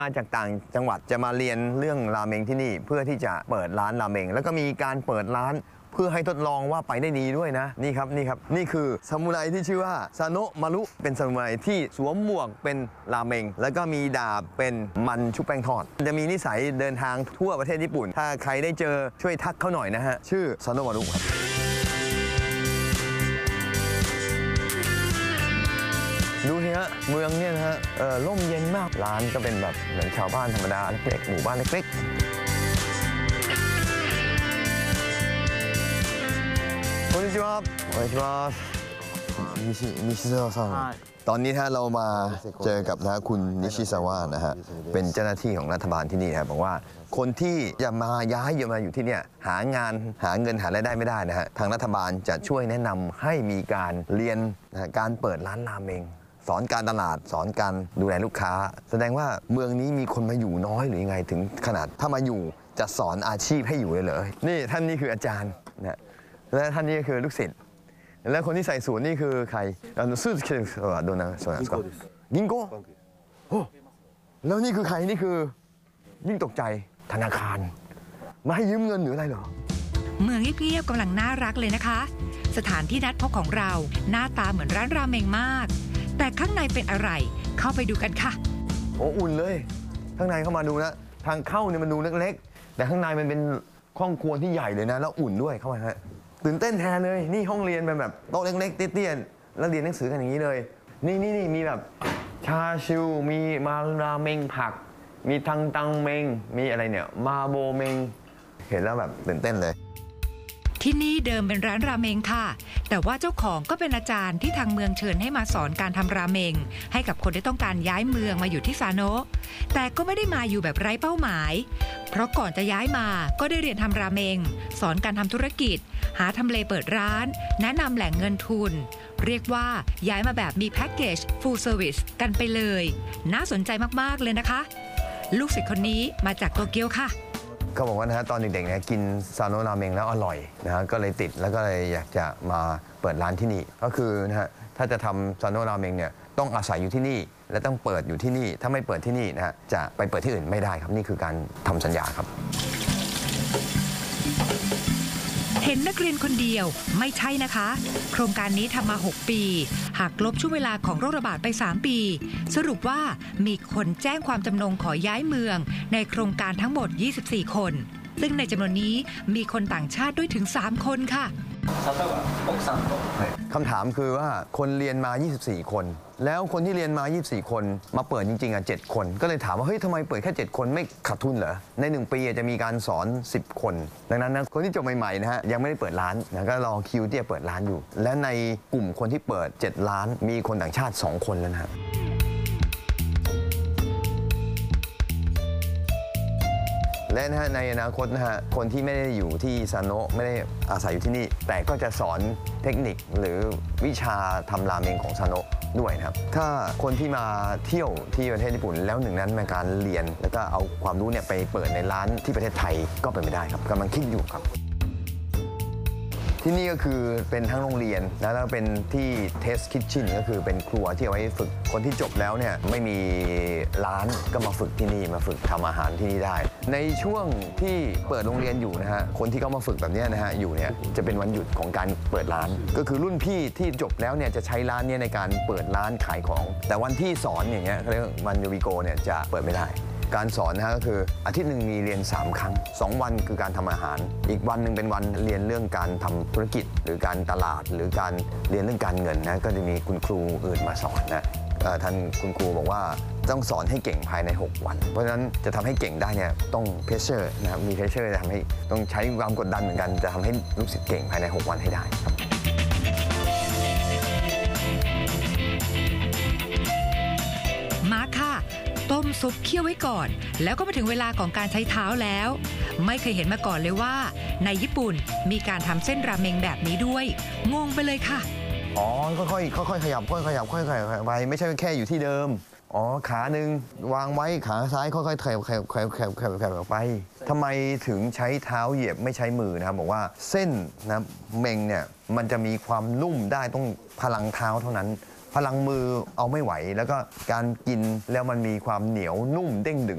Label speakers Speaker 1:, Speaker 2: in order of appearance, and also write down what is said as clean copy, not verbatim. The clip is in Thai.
Speaker 1: มาจากต่างจังหวัดจะมาเรียนเรื่องราเมงที่นี่เพื่อที่จะเปิดร้านราเมงแล้วก็มีการเปิดร้านเพื่อให้ทดลองว่าไปได้ดีด้วยนะนี่ครับนี่คือซามูไรที่ชื่อว่าซาโนะมารุเป็นซามูไรที่สวมหมวกเป็นราเมงแล้วก็มีดาบเป็นมันชุบแป้งทอดจะมีนิสัยเดินทางทั่วประเทศญี่ปุ่นถ้าใครได้เจอช่วยทักเขาหน่อยนะฮะชื่อซาโนะมารุครับดูสิฮะเมืองเนี่ยนะฮะร่มเย็นมากร้านก็เป็นแบบเหมือนชาวบ้านธรรมดาเล็กๆหมู่บ้านเล็กๆこんにちはお願いします西澤さんตอนนี้ถ้าเรามาเจอกับนะคุณนิชิซาวะนะฮะเป็นเจ้าหน้าที่ของรัฐบาลที่นี่นะบอกว่าคนที่จะมาย้ายมาอยู่ที่เนี่ยหางานหาเงินหารายได้ไม่ได้นะฮะทางรัฐบาลจะช่วยแนะนำให้มีการเรียนการเปิดร้านราเมงสอนการตลาดสอนการดูแลลูกค้าแสดงว่าเมืองนี้มีคนมาอยู่น้อยหรือยังไงถึงขนาดถ้ามาอยู่จะสอนอาชีพให้อยู่เลยเหรอนี่ท่านนี้คืออาจารย์นะและท่านนี้ก็คือลูกศิษย์และคนที่ใส่สูทนี่คือใครスーツ着てる人はどんな人なんですか銀行โอ้แล้วนี่คือใครนี่คือยิ่งตกใจธนาคารมาให้ยืมเงินหรืออะไรเหรอ
Speaker 2: เมืองเงียบๆกำลังน่ารักเลยนะคะสถานที่นัดพบของเราหน้าตาเหมือนร้านราเมงมากแต่ข้างในเป็นอะไรเข้าไปดูกันค่ะ
Speaker 1: โอ้อุ่นเลยข้างในเข้ามาดูนะทางเข้าเนี่ยมันดูเล็กๆแต่ข้างในมันเป็นห้องครัวที่ใหญ่เลยนะแล้วอุ่นด้วยเข้ามาฮะตื่นเต้นแทนเลยนี่ห้องเรียนเป็นแบบโต๊ะเล็กๆเตี้ยๆแล้วเรียนหนังสือกันอย่างนี้เลยนี่มีแบบชาชิวมีมาราเมงผักมีตังเมงมีอะไรเนี่ยมาโบเมงเห็นแล้วแบบตื่นเต้นเลย
Speaker 2: ที่นี่เดิมเป็นร้านราเมงค่ะแต่ว่าเจ้าของก็เป็นอาจารย์ที่ทางเมืองเชิญให้มาสอนการทำราเมงให้กับคนที่ต้องการย้ายเมืองมาอยู่ที่ซาโนะแต่ก็ไม่ได้มาอยู่แบบไร้เป้าหมายเพราะก่อนจะย้ายมาก็ได้เรียนทำราเมงสอนการทำธุรกิจหาทำเลเปิดร้านแนะนำแหล่งเงินทุนเรียกว่าย้ายมาแบบมีแพ็กเกจ full service กันไปเลยน่าสนใจมากๆเลยนะคะลูกศิษย์คนนี้มาจากโตเกียวค่ะ
Speaker 1: เขาบอกว่านะฮะตอนเด็กๆเนี่ยกินซาโนะราเมงแล้วอร่อยนะฮะก็เลยติดแล้วก็เลยอยากจะมาเปิดร้านที่นี่ก็คือนะฮะถ้าจะทำซาโนะราเมงเนี่ยต้องอาศัยอยู่ที่นี่และต้องเปิดอยู่ที่นี่ถ้าไม่เปิดที่นี่นะฮะจะไปเปิดที่อื่นไม่ได้ครับนี่คือการทำสัญญาครับ
Speaker 2: เห็นนักเรียนคนเดียวไม่ใช่นะคะโครงการนี้ทำมา6ปีหากลบช่วงเวลาของโรคระบาดไป3ปีสรุปว่ามีคนแจ้งความจำนงขอย้ายเมืองในโครงการทั้งหมด24คนซึ่งในจำนวนนี้มีคนต่างชาติด้วยถึง3คนค่ะ
Speaker 1: คำถามคือว่าคนเรียนมา24คนแล้วคนที่เรียนมา24คนมาเปิดจริงๆ7คนก็เลยถามว่าเฮ้ยทำไมเปิดแค่7คนไม่ขาดทุนเหรอใน1ปีจะมีการสอน10คนดังนั้นนะคนที่จบใหม่ๆนะฮะยังไม่ได้เปิดร้านนะก็รอคิวที่จะเปิดร้านอยู่และในกลุ่มคนที่เปิด7ล้านมีคนต่างชาติ2คนแล้วนะครับและนะฮะในอนาคตนะฮะคนที่ไม่ได้อยู่ที่ซาโนะไม่ได้อาศัยอยู่ที่นี่แต่ก็จะสอนเทคนิคหรือวิชาทำราเมงของซาโนะด้วยนะครับถ้าคนที่มาเที่ยวที่ประเทศญี่ปุ่นแล้วหนึ่งนั้นเป็นการเรียนแล้วก็เอาความรู้เนี่ยไปเปิดในร้านที่ประเทศไทยก็เป็นไม่ได้ครับกำลังคิดอยู่ครับที่นี่ก็คือเป็นทั้งโรงเรียนแล้วก็เป็นที่ Test Kitchen ก็คือเป็นครัวที่เอาไว้ฝึกคนที่จบแล้วเนี่ยไม่มีร้านก็มาฝึกที่นี่มาฝึกทำอาหารที่นี่ได้ในช่วงที่เปิดโรงเรียนอยู่นะฮะคนที่เขามาฝึกแบบนี้นะฮะอยู่เนี่ยจะเป็นวันหยุดของการเปิดร้านก็คือรุ่นพี่ที่จบแล้วเนี่ยจะใช้ร้านนี้ในการเปิดร้านขายของแต่วันที่สอนอย่างเงี้ยเขาเรียกวันยูบิโกเนี่ยจะเปิดไม่ได้การสอนนะฮะก็คืออาทิตย์หนึ่งมีเรียน3ครั้ง2วันคือการทำอาหารอีกวันหนึ่งเป็นวันเรียนเรื่องการทำธุรกิจหรือการตลาดหรือการเรียนเรื่องการเงินนะก็จะมีคุณครูอื่นมาสอนนะท่านคุณครูบอกว่าต้องสอนให้เก่งภายใน6วันเพราะฉะนั้นจะทำให้เก่งได้เนี่ยต้องเพรสเชอร์นะครับมีเพรสเชอร์จะทำให้ต้องใช้ความกดดันเหมือนกันจะทำให้ลูกศิษย์เก่งภายใน6วันให้ได้ครับ
Speaker 2: มาค่ะต้มซุปเคี่ยวไว้ก่อนแล้วก็มาถึงเวลาของการใช้เท้าแล้วไม่เคยเห็นมาก่อนเลยว่าในญี่ปุ่นมีการทำเส้นราเมงแบบนี้ด้วยงงไปเลยค่ะ
Speaker 1: อ๋อค่อยๆขยับค่อยๆขยับค่อยๆไปไม่ใช่แค่อยู่ที่เดิมอ๋อขาหนึ่งวางไว้ขาซ้ายค่อยๆขยับออกไปทำไมถึงใช้เท้าเหยียบไม่ใช้มือนะครับบอกว่าเส้นนะเมงเนี่ยมันจะมีความนุ่มได้ต้องพลังเท้าเท่านั้นพลังมือเอาไม่ไหวแล้วก็การกินแล้วมันมีความเหนียวนุ่มเด้งดึง